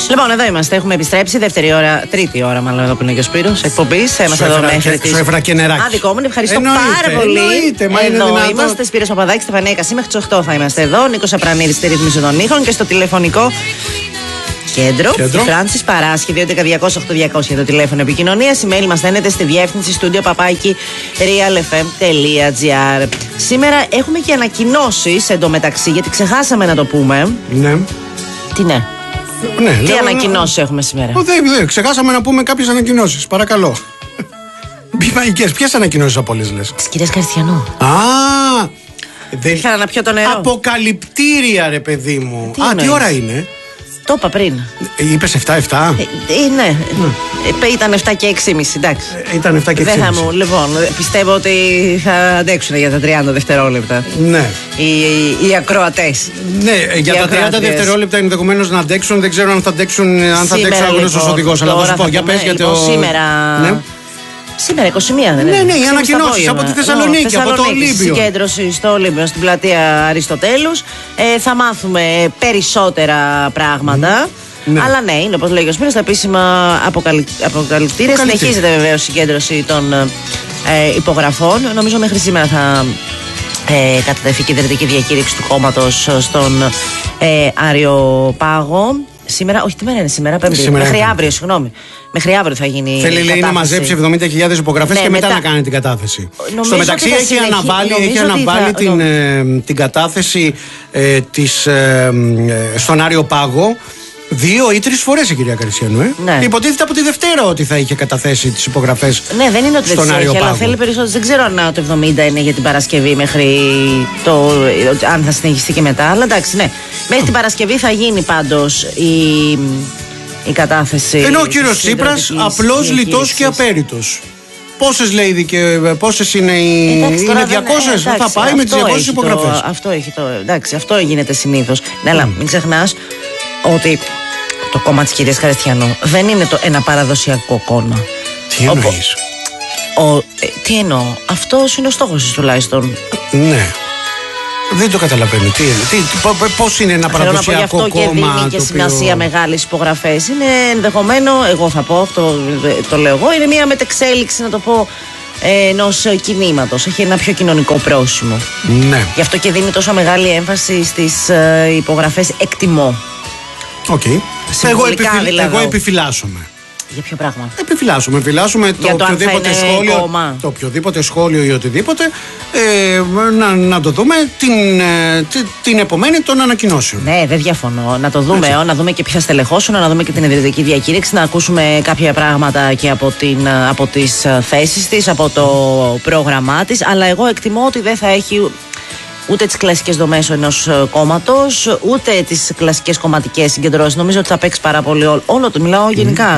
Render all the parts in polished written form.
Λοιπόν, εδώ είμαστε. Έχουμε επιστρέψει. Τρίτη ώρα, μάλλον εδώ που είναι και ο Σπύρος εκπομπής. Είμαστε εδώ μέχρι τις. Σου έφερα και νεράκι. Αδικό μου, ευχαριστώ πάρα πολύ. Εδώ είμαστε. Σπύρος Παπαδάκης, Στεφανία Κασί. Μέχρι τις 8 θα είμαστε εδώ. Νίκος Απρανίδης στη ρύθμιση των ήχων και στο τηλεφωνικό κέντρο. Η Φράνσις Παράσχη, 2.11.200.8.200 το τηλέφωνο επικοινωνίας. Η mail μας στέλνετε στη διεύθυνση studio@realfm.gr. Σήμερα έχουμε και ανακοινώσεις εντωμεταξύ, γιατί ξεχάσαμε να το πούμε. Ναι. Τι ναι. Ναι, τι ανακοινώσεις έχουμε σήμερα? Ξεχάσαμε να πούμε κάποιες ανακοινώσεις. Παρακαλώ. Ποιες ανακοινώσεις από όλες λες? Της κυρίας Καριστιανού. Ήθελα να πιω το νερό. Αποκαλυπτήρια, ρε παιδί μου. Τι ώρα είναι? Το είπα πριν. Είπες 7-7? Ναι. Ήταν 7 και 6,5, εντάξει. Ήταν 7 και 6,5. Δεν θα μου. Λοιπόν, πιστεύω ότι θα αντέξουν για τα 30 δευτερόλεπτα. Ναι. Οι ακροατές. Ναι, για τα 30 δευτερόλεπτα ενδεχομένως να αντέξουν. Δεν ξέρω αν θα αντέξουν αγνώστος οδηγός. Αλλά θα σου πω, για πες για το. Σήμερα 21 δεν είναι? Ναι, οι ανακοινώσεις από τη Θεσσαλονίκη, από το Ολύμπιο. Συγκέντρωση στο Ολύμπιο, στην πλατεία Αριστοτέλους. Θα μάθουμε περισσότερα πράγματα. Ναι. Αλλά ναι, είναι όπως λέει ο Σπύρος, τα επίσημα αποκαλυπτήρια. Συνεχίζεται βεβαίως η συγκέντρωση των υπογραφών. Νομίζω μέχρι σήμερα θα κατατεθεί και η ιδρυτική διακήρυξη του κόμματος στον Αριοπάγο. Σήμερα, όχι, τι μέρα είναι σήμερα, Πέμπτη. Μέχρι αύριο, συγγνώμη. Μέχρι αύριο θα γίνει. Θέλει, λέει, να μαζέψει 70.000 υπογραφές και μετά να κάνει την κατάθεση. Στο μεταξύ έχει αναβάλει την κατάθεση στον Άριο Πάγο 2 ή 3 φορές η κυρία Καριστιανού. Ναι. Υποτίθεται από τη Δευτέρα ότι θα είχε καταθέσει τις υπογραφές. Ναι, δεν είναι ότι δεν τις έχει, αλλά θέλει περισσότερο. Δεν ξέρω αν το 70 είναι για την Παρασκευή μέχρι αν θα συνεχιστεί και μετά. Αλλά εντάξει, ναι. Μέχρι την Παρασκευή θα γίνει πάντως η κατάθεση. Ενώ ο κύριος Τσίπρας απλώς λιτός και απέριτος. Πόσες λέει πόσες είναι είναι 200, θα πάει με τις 200 υπογραφές. Αυτό έχει το. Εντάξει, αυτό γίνεται συνήθως. Ναι, αλλά μην ξεχνάς ότι το κόμμα της κυρίας Καριστιανού δεν είναι ένα παραδοσιακό κόμμα. Τι εννοείς? Τι εννοώ? Αυτός είναι ο στόχος της τουλάχιστον. Ναι. Δεν το καταλαβαίνω. Πώς είναι ένα παραδοσιακό κόμμα? Και δίνει και σημασία μεγάλες υπογραφές. Είναι ενδεχομένο, εγώ θα πω, αυτό το λέω εγώ, είναι μια μετεξέλιξη, να το πω, ενός κινήματος. Έχει ένα πιο κοινωνικό πρόσημο. Ναι. Γι' αυτό και δίνει τόσο μεγάλη έμφαση στις υπογραφές, εκτιμώ. Οκ. Εγώ επιφυλάσσομαι. Για ποιο πράγμα? Επιφυλάσσουμε το οποιοδήποτε σχόλιο. Το οποιοδήποτε σχόλιο ή οτιδήποτε. Να το δούμε την επομένη των ανακοινώσεων. Ναι, δεν διαφωνώ. Να το δούμε. Να δούμε και ποιοι θα στελεχώσουν, να δούμε και την ιδρυτική διακήρυξη, να ακούσουμε κάποια πράγματα και από τις θέσεις της, από το πρόγραμμά της. Αλλά εγώ εκτιμώ ότι δεν θα έχει ούτε τις κλασικές δομές ενός κόμματος, ούτε τις κλασικές κομματικές συγκεντρώσεις. Νομίζω ότι θα παίξει πάρα πολύ όλο το. Μιλάω γενικά.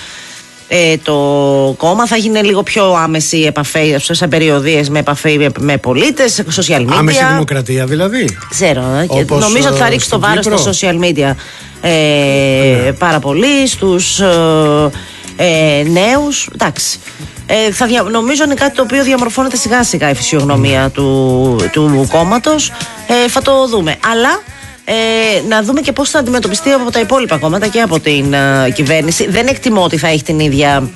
Το κόμμα θα γίνει λίγο πιο άμεση επαφή, σε περιοδίες με επαφή με πολίτες, social media. Άμεση δημοκρατία δηλαδή. Ξέρω. Νομίζω ότι θα ρίξει το βάρος στα social media πάρα πολύ, στους νέους. Εντάξει. Νομίζω είναι κάτι το οποίο διαμορφώνεται σιγά σιγά η φυσιογνωμία του κόμματος. Θα το δούμε. Αλλά να δούμε και πώς θα αντιμετωπιστεί από τα υπόλοιπα κόμματα και από την κυβέρνηση. Δεν εκτιμώ ότι θα έχει την ίδια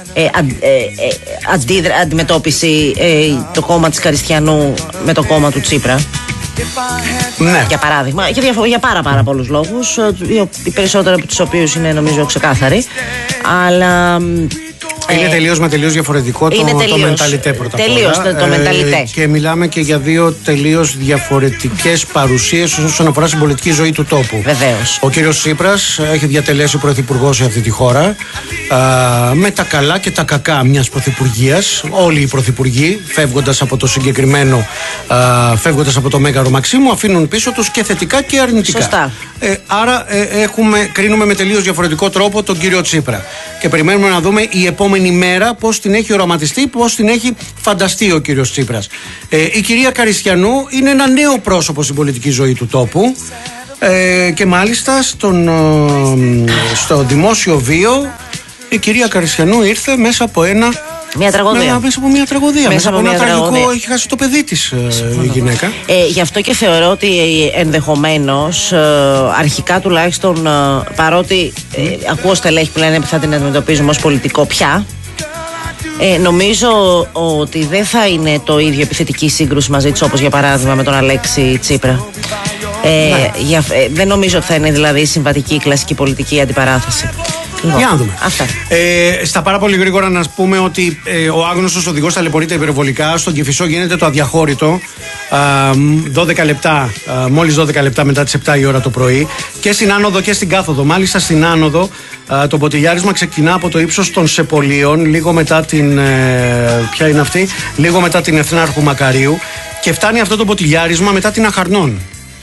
αντιμετώπιση το κόμμα της Καριστιανού με το κόμμα του Τσίπρα. Ναι. Για παράδειγμα, για πάρα πολλούς λόγους, οι περισσότεροι από τους οποίους είναι νομίζω ξεκάθαροι. Αλλά είναι τελείως διαφορετικό το μενταλιτέ πρώτα απ' όλα. Τελείως το μενταλιτέ. Και μιλάμε και για 2 τελείως διαφορετικές παρουσίες όσον αφορά στην πολιτική ζωή του τόπου. Βεβαίως. Ο κύριος Τσίπρας έχει διατελέσει πρωθυπουργός σε αυτή τη χώρα, με τα καλά και τα κακά μιας πρωθυπουργίας. Όλοι οι πρωθυπουργοί, φεύγοντας από το συγκεκριμένο, φεύγοντας από το Μέγαρο Μαξίμου, αφήνουν πίσω τους και θετικά και αρνητικά. Σωστά. Άρα κρίνουμε με τελείως διαφορετικό τρόπο τον κύριο Τσίπρα. Και περιμένουμε να δούμε η επόμενη μέρα πώς την έχει οραματιστεί, πώς την έχει φανταστεί ο κύριος Τσίπρας. Η κυρία Καριστιανού είναι ένα νέο πρόσωπο στην πολιτική ζωή του τόπου, και μάλιστα στο δημόσιο βίο η κυρία Καριστιανού ήρθε μέσα από ένα Μια τραγωδία. Μέσα από μια τραγωδία. Μέσα από ένα τραγικό, έχει χάσει το παιδί της η γυναίκα. Γι' αυτό και θεωρώ ότι ενδεχομένως, αρχικά τουλάχιστον, παρότι ακούω στελέχη που λένε ότι θα την αντιμετωπίζουμε ως πολιτικό πια, νομίζω ότι δεν θα είναι το ίδιο επιθετική σύγκρουση μαζί της, όπως για παράδειγμα με τον Αλέξη Τσίπρα. Δεν νομίζω ότι θα είναι δηλαδή συμβατική η κλασική πολιτική αντιπαράθεση. Για να δούμε. Στα πάρα πολύ γρήγορα να πούμε ότι ο άγνωστος οδηγός ταλαιπωρείται υπερβολικά. Στον Κηφισό γίνεται το αδιαχώρητο 12 λεπτά, μόλις 12 λεπτά μετά τις 7 η ώρα το πρωί, και στην άνοδο και στην κάθοδο. Μάλιστα στην άνοδο το μποτιλιάρισμα ξεκινά από το ύψος των Σεπολίων, λίγο μετά την ποια είναι αυτή, λίγο μετά την Εθνάρχου Μακαρίου, και φτάνει αυτό το μποτιλιάρισμα μετά την Αχαρνών.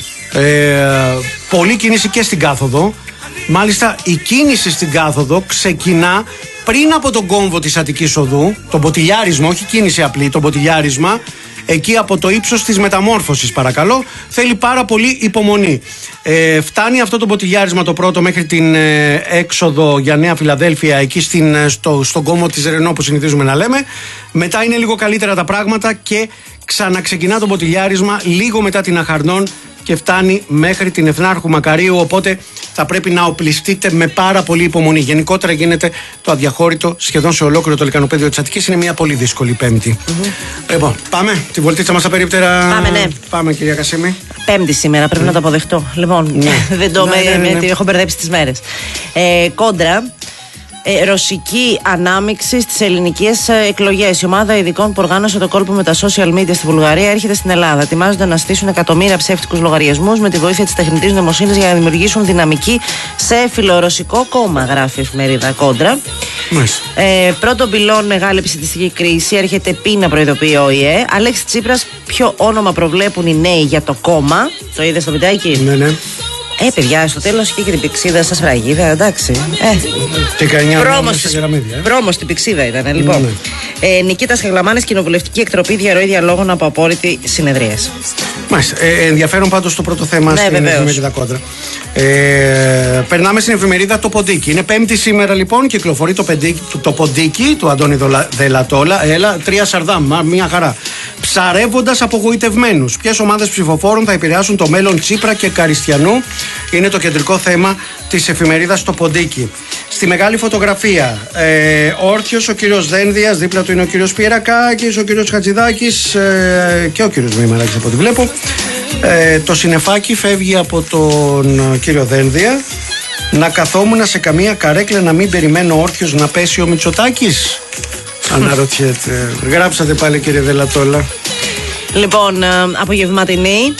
Πολλή κίνηση και στην κάθοδο. Μάλιστα η κίνηση στην κάθοδο ξεκινά πριν από τον κόμβο της Αττικής Οδού. Το μποτιλιάρισμα, όχι κίνηση απλή, το μποτιλιάρισμα εκεί από το ύψος της Μεταμόρφωσης, παρακαλώ, θέλει πάρα πολύ υπομονή. Φτάνει αυτό το μποτιλιάρισμα το πρώτο μέχρι την έξοδο για Νέα Φιλαδέλφια, εκεί στον κόμβο της Ρενό που συνηθίζουμε να λέμε. Μετά είναι λίγο καλύτερα τα πράγματα και ξαναξεκινά το μποτιλιάρισμα λίγο μετά την Αχαρνών και φτάνει μέχρι την Εθνάρχου Μακαρίου, οπότε θα πρέπει να οπλιστείτε με πάρα πολύ υπομονή. Γενικότερα γίνεται το αδιαχώρητο σχεδόν σε ολόκληρο το λεκανοπέδιο της Αττικής. Είναι μια πολύ δύσκολη Πέμπτη. Λοιπόν, πάμε τη βολτίτσα μας απερίπτερα. Πάμε, ναι. Πάμε, κυρία Κασίμη. Πέμπτη σήμερα, πρέπει να το αποδεχτώ. Λοιπόν, δεν το έχω μπερδέψει τις μέρες. Κόντρα. Ρωσική ανάμειξη στις ελληνικές εκλογές. Η ομάδα ειδικών που οργάνωσε το κόλπο με τα social media στη Βουλγαρία έρχεται στην Ελλάδα. Ετοιμάζονται να στήσουν εκατομμύρια ψεύτικους λογαριασμούς με τη βοήθεια της τεχνητής νοημοσύνης για να δημιουργήσουν δυναμική σε φιλορωσικό κόμμα, γράφει η εφημερίδα Κόντρα. Πρώτον πυλών, μεγάλη επιστημιστική κρίση. Έρχεται πείνα, προειδοποιεί ο ΟΗΕ. Αλέξη Τσίπρας, ποιο όνομα προβλέπουν οι νέοι για το κόμμα? Το είδε στο βιντεάκι? Ναι. Παιδιά, στο τέλος και την πηξίδα σας φραγίδα, εντάξει. Πρόμο στην πηξίδα ήταν, λοιπόν. Νικήτας Χαγλαμάνης, κοινοβουλευτική εκτροπή, διαρροή διαλόγων από απόρριτη συνεδρίαση. Μάλιστα. Ενδιαφέρον πάντως το πρώτο θέμα στην εφημερίδα Κόντρα. Περνάμε στην εφημερίδα Το Ποντίκι. Είναι Πέμπτη σήμερα, λοιπόν, κυκλοφορεί το Ποντίκι του Αντώνη Δελατόλα. Έλα, 3 Σαρδάμ, μια χαρά. Ψαρεύοντας απογοητευμένους. Ποιες ομάδες ψηφοφόρων θα επηρεάσουν το μέλλον Τσίπρα και Καριστιανού, είναι το κεντρικό θέμα της εφημερίδας Το Ποντίκι. Στη μεγάλη φωτογραφία, όρθιος ο κύριος Δένδιας, δίπλα του είναι ο κύριος Πιερακάκης, ο κύριος Χατζηδάκης και ο κύριος Μημαράκης από ό,τι βλέπω. Το συννεφάκι φεύγει από τον κύριο Δένδια. Να καθόμουν σε καμία καρέκλα να μην περιμένω όρθιος να πέσει ο Μητσοτάκης. Αναρωτιέται. Γράψατε πάλι, κύριε Δελατόλα. Λοιπόν, απογευματινή.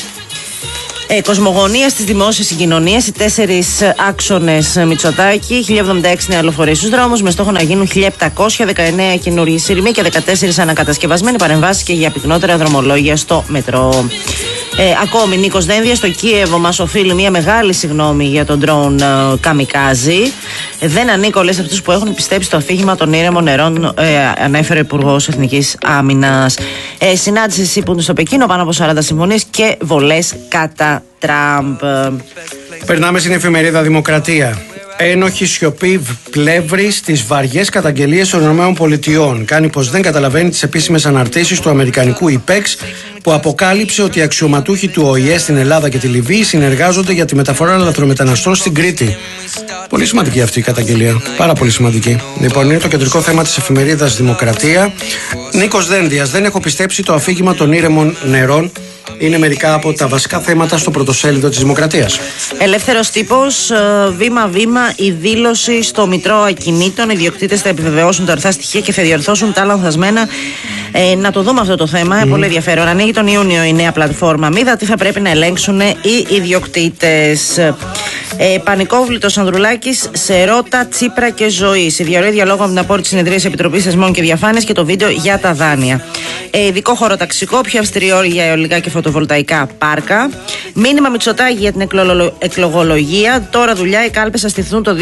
Κοσμογονία στις δημόσιες συγκοινωνίες. Οι 4 άξονες Μητσοτάκη. 1076 νεαλοφορείς στους δρόμους με στόχο να γίνουν 1719 καινούργιοι σειρμοί και 14 ανακατασκευασμένοι παρεμβάσεις και για πυκνότερα δρομολόγια στο μετρό. Ακόμη, Νίκος Δένδιας, στο Κίεβο μας οφείλει μια μεγάλη συγγνώμη για τον ντρόουν Καμικάζι. Δεν ανήκω, λες, αυτούς που έχουν πιστέψει το αφήγημα των ήρεμων νερών, ανέφερε ο Υπουργός Εθνικής Άμυνας. Συνάντηση ΣΥΠΟΥΝ στο Πεκίνο, πάνω από 40 συμφωνίες και βολές κατά Τραμπ. Περνάμε στην εφημερίδα Δημοκρατία. Ένοχη σιωπή πλεύρη στις βαριές καταγγελίες των ΗΠΑ. Κάνει πως δεν καταλαβαίνει τις επίσημες αναρτήσεις του αμερικανικού ΙΠΕΞ, που αποκάλυψε ότι οι αξιωματούχοι του ΟΗΕ στην Ελλάδα και τη Λιβύη συνεργάζονται για τη μεταφορά λαθρομεταναστών στην Κρήτη. Πολύ σημαντική αυτή η καταγγελία. Πάρα πολύ σημαντική. Λοιπόν, είναι το κεντρικό θέμα της εφημερίδας Δημοκρατία. Νίκος Δένδιας, δεν έχω πιστέψει το αφήγημα των ήρεμων νερών. Είναι μερικά από τα βασικά θέματα στο πρωτοσέλιδο της Δημοκρατίας. Ελεύθερος τύπος, βήμα-βήμα η δήλωση στο Μητρό Ακινήτων. Οι ιδιοκτήτες θα επιβεβαιώσουν τα ορθά στοιχεία και θα διορθώσουν τα λανθασμένα. Να το δούμε αυτό το θέμα. Πολύ ενδιαφέρον. Ανοίγει τον Ιούνιο η νέα πλατφόρμα Μίδα. Τι θα πρέπει να ελέγξουν οι ιδιοκτήτες. Πανικόβλητος Ανδρουλάκης σε Ρώτα, Τσίπρα και Ζωή. Η διαρροή διαλόγου με την απόρριτη συνεδρίαση Επιτροπής Θεσμών και Διαφάνειας και το βίντεο για τα δάνεια. Ειδικό χωροταξικό, πιο αυστηρή όρη για αιωλικά και φωτοβολταϊκά πάρκα. Μήνυμα Μητσοτάκη για την εκλογολογία. Τώρα δουλειά, οι κάλπες θα στηθούν το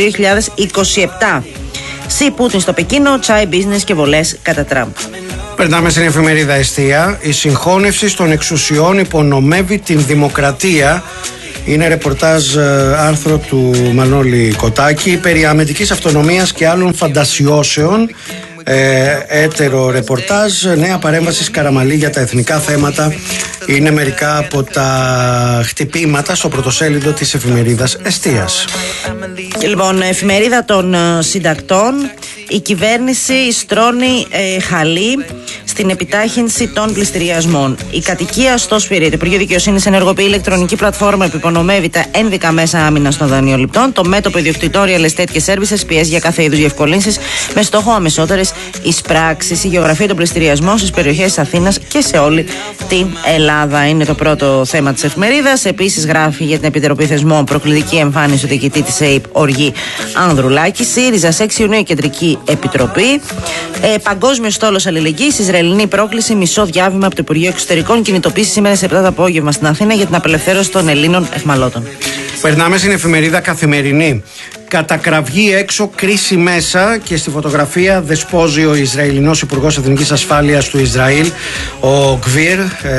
2027. Σι Πούτιν στο Πεκίνο, τσάι business και βολές κατά Τραμπ. Περνάμε στην εφημερίδα Εστία. Η συγχώνευση των εξουσιών υπονομεύει την δημοκρατία. Είναι ρεπορτάζ άρθρο του Μανώλη Κοτάκη περί αμυντικής αυτονομίας και άλλων φαντασιώσεων. έτερο ρεπορτάζ. Νέα παρέμβαση Καραμαλή για τα εθνικά θέματα είναι μερικά από τα χτυπήματα στο πρωτοσέλιδο της εφημερίδας Εστίας. Και λοιπόν, εφημερίδα των συντακτών. Η κυβέρνηση στρώνει χαλί στην επιτάχυνση των πληστηριασμών. Η κατοικία στο Σπυρί. Το Υπουργείο Δικαιοσύνης ενεργοποιεί ηλεκτρονική πλατφόρμα που υπονομεύει τα ένδικα μέσα άμυνας των δανειοληπτών. Το μέτωπο Ιδιοκτητόριal Estate και Services πιέζει για κάθε είδους διευκολύνσεις με στόχο αμεσότερες εισπράξεις. Η γεωγραφία των πληστηριασμών στις περιοχές της Αθήνας και σε όλη την Ελλάδα είναι το πρώτο θέμα της εφημερίδας. Επίσης, γράφει για την Επιτροπή Θεσμών προκλητική εμφάνιση του διοικητή της ΑΕΠ Οργή Ανδρουλάκη. ΣΥΡΙΖΑ 6 Ιουνίου η Κεντρική Επιτροπή. Παγκόσμιο στόλος αλληλεγγύης. Ισραηλινή πρόκληση. Μισό διάβημα από το Υπουργείο Εξωτερικών. Κινητοποίηση σήμερα σε 7 το απόγευμα στην Αθήνα για την απελευθέρωση των Ελλήνων αιχμαλώτων. Περνάμε στην εφημερίδα Καθημερινή. Κατακραυγή έξω, κρίση μέσα, και στη φωτογραφία δεσπόζει ο Ισραηλινός Υπουργός Εθνικής Ασφάλειας του Ισραήλ, ο Γκβίρ.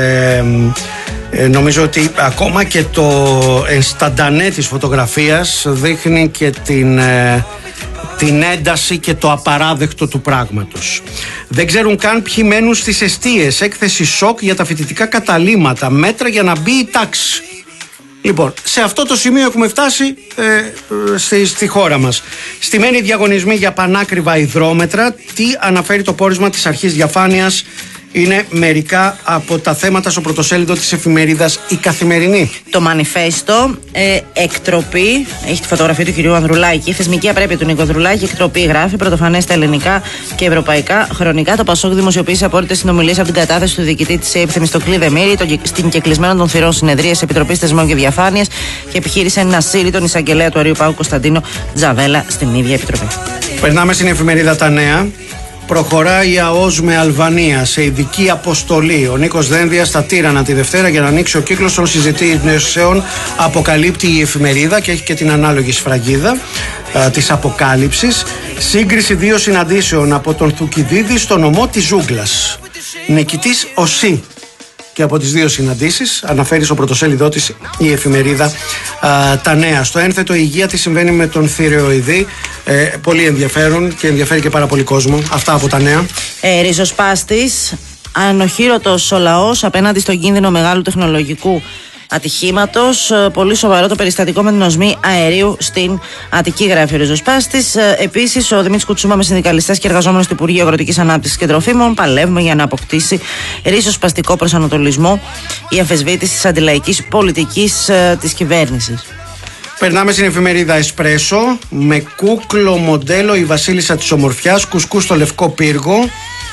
Νομίζω ότι ακόμα και το ενσταντανέ της φωτογραφίας δείχνει και την ένταση και το απαράδεκτο του πράγματος. Δεν ξέρουν καν ποιοι μένουν στις εστίες. Έκθεση σοκ για τα φοιτητικά καταλύματα. Μέτρα για να μπει η τάξη. Λοιπόν, σε αυτό το σημείο έχουμε φτάσει στη χώρα μας. Στημένοι διαγωνισμοί για πανάκριβα υδρόμετρα. Τι αναφέρει το πόρισμα της αρχής διαφάνειας? Είναι μερικά από τα θέματα στο πρωτοσέλιδο της εφημερίδας Η Καθημερινή. Το μανιφέστο, εκτροπή, έχει τη φωτογραφία του κυρίου Ανδρουλάκη. Θεσμική απρέπεια του Νίκο Ανδρουλάκη, εκτροπή γράφει, πρωτοφανές στα ελληνικά και ευρωπαϊκά χρονικά. Το Πασόκ δημοσιοποίησε απόρριτες συνομιλίες από την κατάθεση του διοικητή της ΑΕΠ Θεμιστοκλή Δεμήρη στην κεκλεισμένο των θυρών συνεδρίας Επιτροπής Θεσμών και Διαφάνειας και επιχείρησε να σύρει τον εισαγγελέα του Αρείου Παού Κωνσταντίνο Τζαβέλα στην ίδια επιτροπή. Περνάμε στην εφημερίδα Τα Νέα. Προχωράει η ΑΟΣ με Αλβανία σε ειδική αποστολή. Ο Νίκος Δένδιας στα Τύρανα τη Δευτέρα για να ανοίξει ο κύκλος των συζητήσεων, αποκαλύπτει η εφημερίδα και έχει και την ανάλογη σφραγίδα της αποκάλυψης. Σύγκριση 2 συναντήσεων από τον Θουκυδίδη στο νομό της Ζούγκλας. Νικητής ο ΣΥ. Και από τις 2 συναντήσεις αναφέρει στο πρωτοσέλιδό της η εφημερίδα Τα Νέα. Στο ένθετο η υγεία τι συμβαίνει με τον θηρεοειδή. Πολύ ενδιαφέρον και ενδιαφέρει και πάρα πολύ κόσμο. Αυτά από Τα Νέα. Ριζοσπάστης, ανοχήρωτος ο λαός απέναντι στον κίνδυνο μεγάλου τεχνολογικού ατυχήματος. Πολύ σοβαρό το περιστατικό με την οσμή αερίου στην Αττική, γράφει ο Ριζοσπάστης. Επίσης, ο Δημήτρης Κουτσούμπα με συνδικαλιστές και εργαζόμενους του Υπουργείου Αγροτικής Ανάπτυξης και Τροφίμων παλεύουμε για να αποκτήσει ριζοσπαστικό προσανατολισμό η αμφισβήτηση της αντιλαϊκής πολιτικής της κυβέρνησης. Περνάμε στην εφημερίδα Εσπρέσο. Με κούκλο μοντέλο η Βασίλισσα της Ομορφιάς, κουσκού στο Λευκό Πύργο.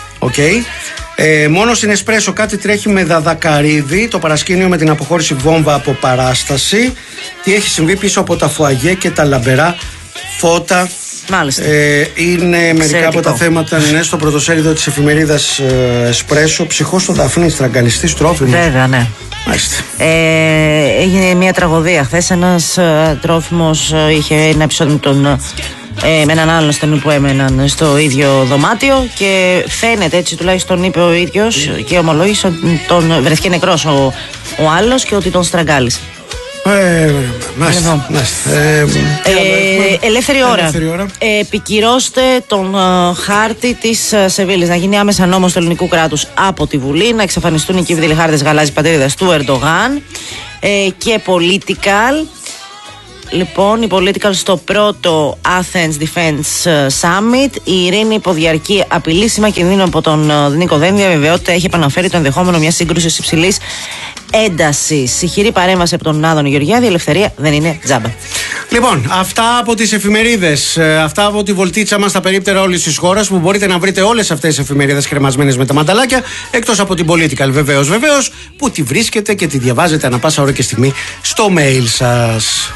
Μόνο στην Εσπρέσο κάτι τρέχει με Δαδακαρίδη, το παρασκήνιο με την αποχώρηση βόμβα από παράσταση. Τι έχει συμβεί πίσω από τα φουαγέ και τα λαμπερά φώτα. Μάλιστα. Είναι μερικά από τα θέματα στο πρωτοσέλιδο της εφημερίδας Εσπρέσο. Ψυχός στο Δαφνί, στραγγαλιστής τρόφιμος. Βέβαια, ναι. Μάλιστα. Έγινε μια τραγωδία χθες. Ένας τρόφιμος είχε ένα επεισόδιο με έναν άλλον ασθενή που έμεναν στο ίδιο δωμάτιο και φαίνεται, έτσι τουλάχιστον είπε ο ίδιος και ομολόγησε ότι τον βρέθηκε νεκρός ο άλλος και ότι τον στραγγάλισε. Μάλιστα. Ελεύθερη ώρα. Επικυρώστε τον χάρτη της Σεβίλης. Να γίνει άμεσα νόμος του ελληνικού κράτους από τη Βουλή. Να εξαφανιστούν οι κύβδηλοι χάρτες γαλάζιας πατρίδας του Ερντογάν. Και Political. Λοιπόν, η Political στο πρώτο Athens Defense Summit. Η ειρήνη υποδιαρκεί απειλήσιμα κινδύνου από τον Νίκο Δένδια. Βεβαιότητα έχει επαναφέρει το ενδεχόμενο μια σύγκρουση υψηλής έντασης. Ηχηρή παρέμβαση από τον Άδωνη Γεωργιάδη. Η ελευθερία δεν είναι τζάμπα. Λοιπόν, αυτά από τις εφημερίδες. Αυτά από τη βολτίτσα μας στα περίπτερα όλης της χώρας, που μπορείτε να βρείτε όλες αυτές τις εφημερίδες κρεμασμένες με τα μανταλάκια, εκτός από την Political βεβαίως, που τη βρίσκετε και τη διαβάζετε ανά πάσα ώρα και στιγμή στο mail σας.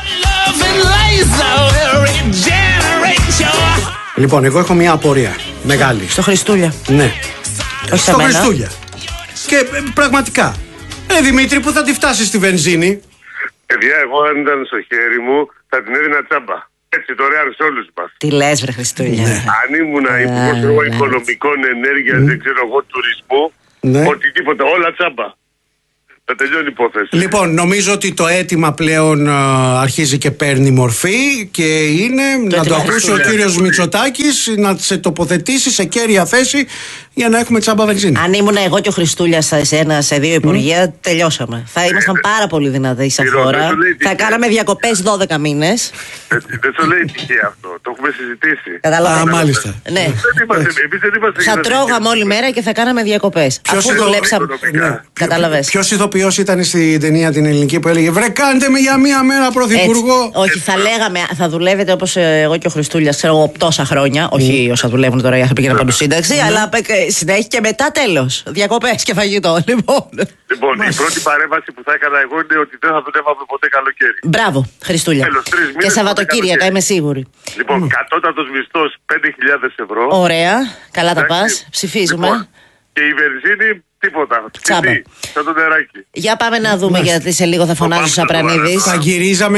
Λοιπόν, εγώ έχω μια απορία μεγάλη. Στο Χριστούλια. Ναι. Όχι στο Χριστούλια. Και πραγματικά, Δημήτρη, που θα τη φτάσει στη βενζίνη? Παιδιά, εγώ αν ήταν στο χέρι μου θα την έδινα τσάμπα. Έτσι, δωρεάν σε όλους μας. Τι λες, βρε Χριστούλια? Ναι. Αν ήμουν υπουργός οικονομικών, ενέργειας, δεν ξέρω εγώ, τουρισμού, οτιδήποτε, όλα τσάμπα. Θα τελειώνει η υπόθεση. Λοιπόν, νομίζω ότι το αίτημα πλέον αρχίζει και παίρνει μορφή και είναι να το ακούσει ο κύριος Μητσοτάκης να σε τοποθετήσει σε κέρια θέση για να έχουμε τσάμπα βενζίνη. Αν ήμουν εγώ και ο Χριστούλιας σε δύο υπουργεία, τελειώσαμε. Θα ήμασταν πάρα πολύ δυνατοί σαν χώρα. Θα κάναμε διακοπές 12 μήνες. Δεν το λέει τυχαία αυτό. Το έχουμε συζητήσει. Α, μάλιστα. Ναι. Εμείς δεν είμαστε. Θα τρώγαμε όλη μέρα και θα κάναμε διακοπές. Αφού δουλέψαμε. Κατάλαβες. Ποιος ηθοποιός ήταν στην ταινία την ελληνική που έλεγε βρε κάντε με για μία μέρα πρωθυπουργό? Όχι, θα λέγαμε, θα δουλεύετε όπως εγώ και ο Χριστούλιας, ξέρω εγώ, τόσα χρόνια. Όχι όσα δουλεύουν τώρα οι άνθρωποι για να πάνε σύνταξη, αλλά συνέχεια και μετά τέλος. Διακοπές και φαγητό. Λοιπόν, η πρώτη παρέμβαση που θα έκανα εγώ είναι ότι δεν θα δουλεύαμε ποτέ καλοκαίρι. Μπράβο, Χριστούλια. Και Σαββατοκύριακα, είμαι σίγουρη. Λοιπόν, κατώτατος μισθός 5.000 ευρώ. Ωραία, καλά τα πας. Ψηφίζουμε. Λοιπόν, και η βενζίνη τίποτα. Τσάμπα. Σαν το νεράκι. Για πάμε να δούμε, γιατί σε λίγο θα φωνάζει ο Σαπρανίδης. Θα γυρίζαμε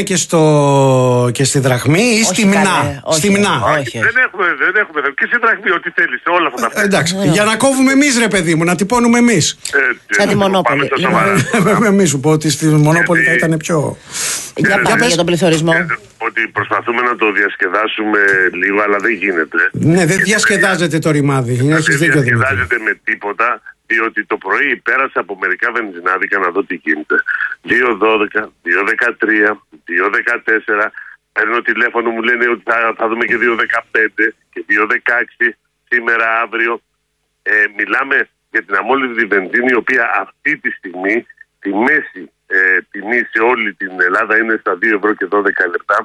και στη δραχμή ή στη μηνά? Στη μηνά. Δεν έχουμε. Και στη δραχμή, ό,τι θέλεις. Όλα αυτά τα πράγματα. Εντάξει. Για να κόβουμε εμείς, ρε παιδί μου, να τυπώνουμε εμείς. Σαν τη Μονόπολη. Μην σου πω ότι στη Μονόπολη θα ήταν πιο. Για πάμε για τον πληθωρισμό. Ότι προσπαθούμε να το διασκεδάσουμε λίγο, αλλά δεν γίνεται. Ναι, δεν διασκεδάζεται το ρημάδι. Δεν διασκεδάζεται με τίποτα. Διότι το πρωί πέρασα από μερικά βενζινάδικα να δω τι γίνεται. 2.12, 2.13, 2.14. Παίρνω τηλέφωνο, μου λένε ότι θα δούμε και 2.15 και 2.16 σήμερα, αύριο. Μιλάμε για την αμόλυβδη βενζίνη, η οποία αυτή τη στιγμή τη μέση τιμή σε όλη την Ελλάδα είναι στα 2 ευρώ και 12 λεπτά.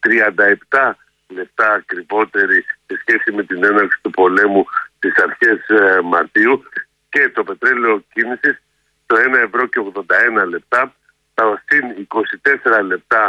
37 λεπτά ακριβότερη σε σχέση με την έναρξη του πολέμου στις αρχές Μαρτίου. Και το πετρέλαιο κίνησης το 1 ευρώ και 81 λεπτά, συν 24 λεπτά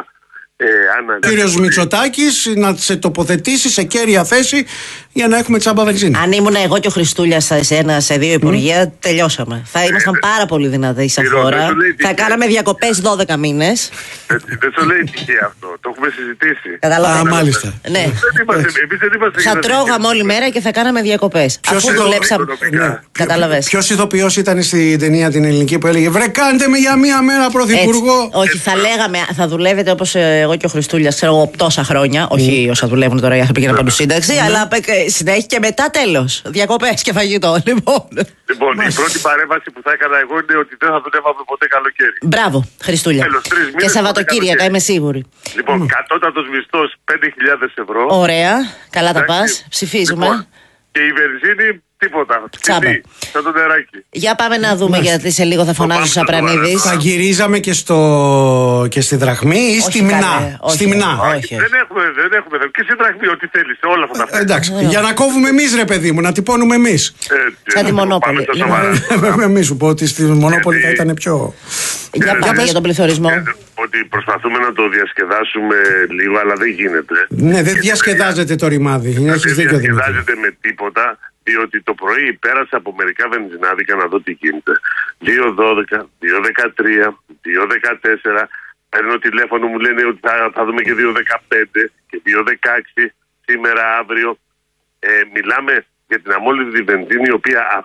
Κύριος Μητσοτάκης να σε τοποθετήσει σε κέρια θέση για να έχουμε τσάμπα βενζίνη. Αν ήμουν εγώ και ο Χριστούλιας σε δύο υπουργεία, τελειώσαμε. Θα ήμασταν πάρα πολύ δυνατοί σαν χώρα. Θα κάναμε διακοπές 12 μήνες. Δεν το λέει τυχαία αυτό. Το έχουμε συζητήσει. Α, μάλιστα. Ναι. Εμείς δεν είμαστε. Θα τρώγαμε όλη μέρα και θα κάναμε διακοπές. Αφού δουλέψαμε. Κατάλαβες. Ποιος ηθοποιός ήταν στην ταινία την ελληνική που έλεγε βρε κάντε με για μία μέρα πρωθυπουργό? Όχι, θα λέγαμε, θα δουλεύετε όπως εγώ και ο Χριστούλιας, ξέρω εγώ, τόσα χρόνια. Όχι όσα δουλεύουν τώρα οι άνθρωποι για να πάνε σύνταξη, αλλά συνέχεια και μετά τέλος. Διακοπές και φαγητό. Λοιπόν, η πρώτη παρέμβαση που θα έκανα εγώ είναι ότι δεν θα δουλεύαμε ποτέ καλοκαίρι. Μπράβο, Χριστούλια. Και Σαββατοκύριακα, είμαι σίγουρη. Λοιπόν, κατώτατος μισθός 5.000 ευρώ. Ωραία, καλά τα πας. Ψηφίζουμε. Λοιπόν, και η βενζίνη τίποτα. Τσάμπα. Σαν το νεράκι. Για πάμε να δούμε, γιατί σε λίγο θα φωνάζει ο Σαπρανίδης. Θα γυρίζαμε και στη δραχμή ή στη μηνά? Στη μηνά. Δεν έχουμε. Και στη δραχμή, ό,τι θέλεις. Όλα αυτά τα πράγματα. Εντάξει. Για να κόβουμε εμείς, ρε παιδί μου, να τυπώνουμε εμείς. Σαν τη Μονόπολη. Μην σου πω ότι στη Μονόπολη θα ήταν πιο. Για πάμε για τον πληθωρισμό. Ότι προσπαθούμε να το διασκεδάσουμε λίγο, αλλά δεν γίνεται. Ναι, δεν διασκεδάζεται το ρημάδι. Δεν διασκεδάζεται με τίποτα. Διότι το πρωί πέρασα από μερικά βενζινάδικα να δω τι γίνεται. 2.12, 2.13, 2.14. Παίρνω τηλέφωνο, μου λένε ότι θα δούμε και 2.15 και 2.16 σήμερα, αύριο. Μιλάμε για την αμόλυβδη βενζίνη, η οποία